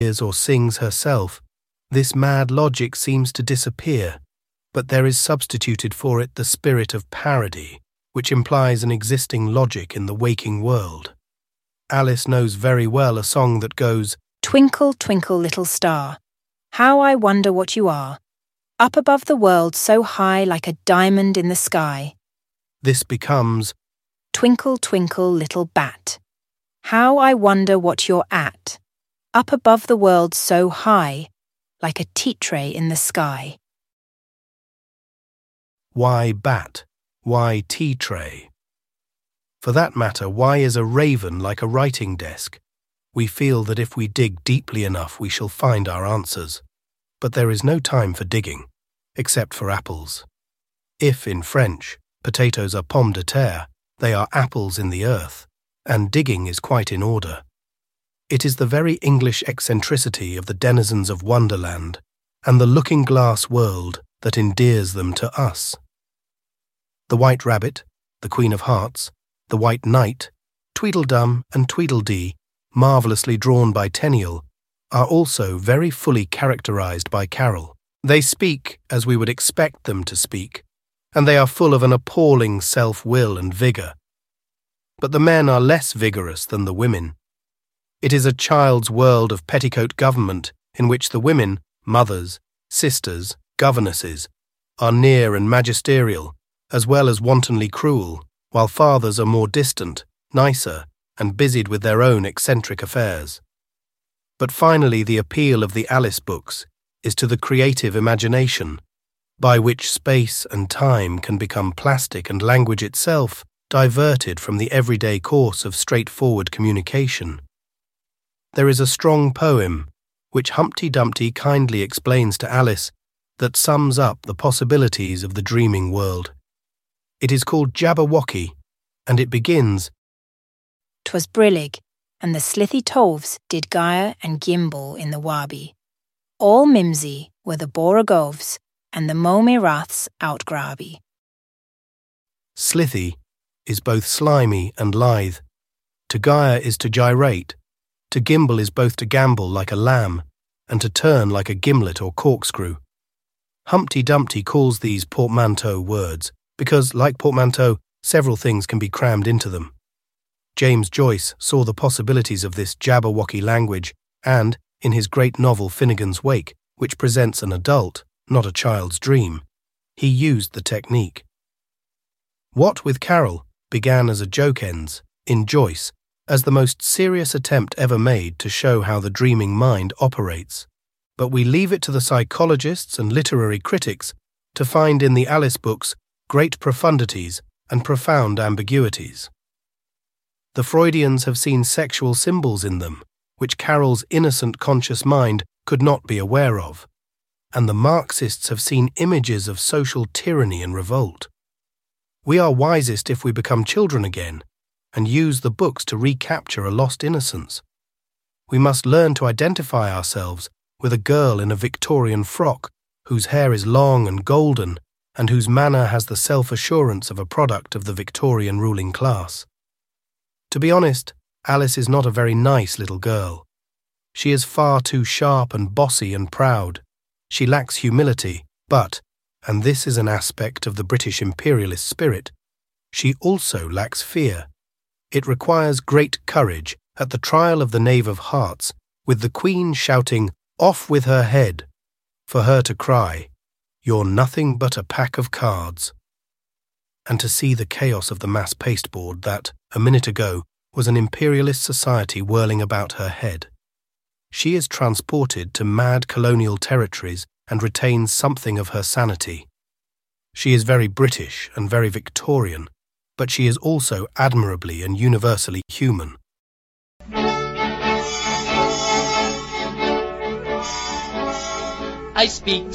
hears or sings herself, this mad logic seems to disappear, but there is substituted for it the spirit of parody, which implies an existing logic in the waking world. Alice knows very well a song that goes, "Twinkle, twinkle, little star, how I wonder what you are, up above the world so high like a diamond in the sky." This becomes, "Twinkle, twinkle, little bat, how I wonder what you're at, up above the world so high like a tea tray in the sky." Why bat? Why tea tray? For that matter, why is a raven like a writing desk? We feel that if we dig deeply enough we shall find our answers. But there is no time for digging, except for apples. If, in French, potatoes are pommes de terre, they are apples in the earth, and digging is quite in order. It is the very English eccentricity of the denizens of Wonderland and the looking-glass world that endears them to us. The White Rabbit, the Queen of Hearts, the White Knight, Tweedledum and Tweedledee, marvellously drawn by Tenniel, are also very fully characterized by Carroll. They speak as we would expect them to speak, and they are full of an appalling self-will and vigour. But the men are less vigorous than the women. It is a child's world of petticoat government in which the women, mothers, sisters, governesses, are near and magisterial, as well as wantonly cruel, while fathers are more distant, nicer, and busied with their own eccentric affairs. But finally the appeal of the Alice books is to the creative imagination, by which space and time can become plastic and language itself diverted from the everyday course of straightforward communication. There is a strong poem, which Humpty Dumpty kindly explains to Alice, that sums up the possibilities of the dreaming world. It is called Jabberwocky, and it begins, "'Twas brillig, and the slithy toves did gyre and gimble in the wabi. All mimsy were the borogoves, and the momeraths outgrabi." Slithy is both slimy and lithe. To gyre is to gyrate. To gimble is both to gambol like a lamb, and to turn like a gimlet or corkscrew. Humpty Dumpty calls these portmanteau words, because, like portmanteau, several things can be crammed into them. James Joyce saw the possibilities of this Jabberwocky language and, in his great novel Finnegan's Wake, which presents an adult, not a child's dream, he used the technique. What with Carroll began as a joke ends, in Joyce, as the most serious attempt ever made to show how the dreaming mind operates. But we leave it to the psychologists and literary critics to find in the Alice books great profundities and profound ambiguities. The Freudians have seen sexual symbols in them, which Carroll's innocent conscious mind could not be aware of, and the Marxists have seen images of social tyranny and revolt. We are wisest if we become children again, and use the books to recapture a lost innocence. We must learn to identify ourselves with a girl in a Victorian frock, whose hair is long and golden, and whose manner has the self-assurance of a product of the Victorian ruling class. To be honest, Alice is not a very nice little girl. She is far too sharp and bossy and proud. She lacks humility, but, and this is an aspect of the British imperialist spirit, she also lacks fear. It requires great courage at the trial of the Knave of Hearts, with the Queen shouting, "Off with her head," for her to cry, "You're nothing but a pack of cards," and to see the chaos of the mass pasteboard that, a minute ago, was an imperialist society whirling about her head. She is transported to mad colonial territories and retains something of her sanity. She is very British and very Victorian, but she is also admirably and universally human. I speak